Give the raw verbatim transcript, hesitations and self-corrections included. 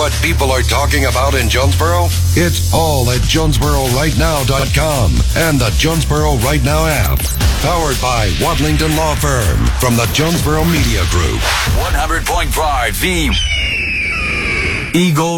what people are talking about in Jonesboro? It's all at Jonesboro Right Now dot com and the Jonesboro Right Now app. Powered by Wadlington Law Firm from the Jonesboro Media Group. one hundred point five The Eagle